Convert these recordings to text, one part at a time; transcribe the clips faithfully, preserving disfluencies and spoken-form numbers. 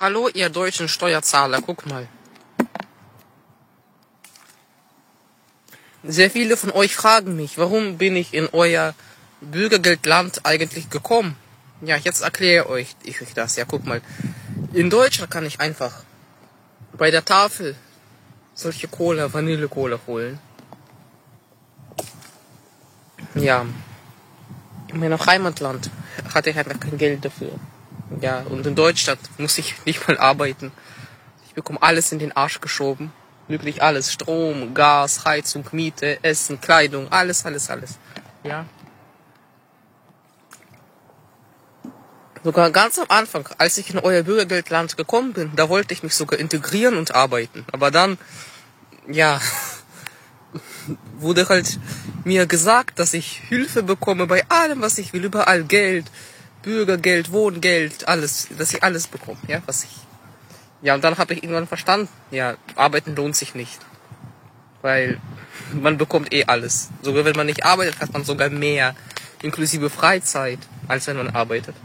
Hallo, ihr deutschen Steuerzahler, guck mal. Sehr viele von euch fragen mich, warum bin ich in euer Bürgergeldland eigentlich gekommen? Ja, jetzt erkläre euch ich euch das. Ja, guck mal. In Deutschland kann ich einfach bei der Tafel solche Cola, Vanille-Cola holen. Ja. In meinem Heimatland hatte ich einfach kein Geld dafür. Ja, und in Deutschland muss ich nicht mal arbeiten. Ich bekomme alles in den Arsch geschoben. Wirklich alles. Strom, Gas, Heizung, Miete, Essen, Kleidung, alles, alles, alles. Ja. Sogar ganz am Anfang, als ich in euer Bürgergeldland gekommen bin, da wollte ich mich sogar integrieren und arbeiten. Aber dann, ja, wurde halt mir gesagt, dass ich Hilfe bekomme bei allem, was ich will. Überall Geld, Bürgergeld, Wohngeld, alles, dass ich alles bekomme, ja, was ich. Ja, und dann habe ich irgendwann verstanden, ja, arbeiten lohnt sich nicht. Weil man bekommt eh alles. Sogar wenn man nicht arbeitet, hat man sogar mehr, inklusive Freizeit, als wenn man arbeitet.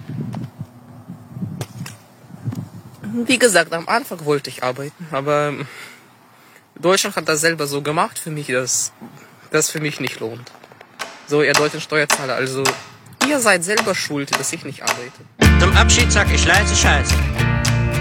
Wie gesagt, am Anfang wollte ich arbeiten, aber Deutschland hat das selber so gemacht für mich, dass das für mich nicht lohnt. So, ihr deutschen Steuerzahler, also ihr seid selber schuld, dass ich nicht arbeite. Zum Abschied sag ich leise Scheiße.